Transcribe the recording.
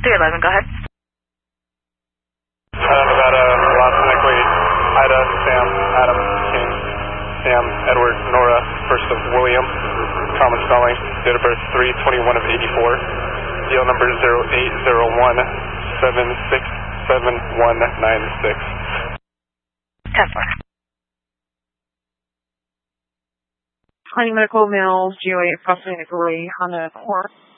311, go ahead. Nevada, Lawson, Equate, Ida, Sam, Adam, King, Sam, Edward, Nora, first of William, common spelling, date of birth 3/21 of 84, deal number 0801-767196. 10-4. Honey Medical Mills, GOA, approximately Honda Accord.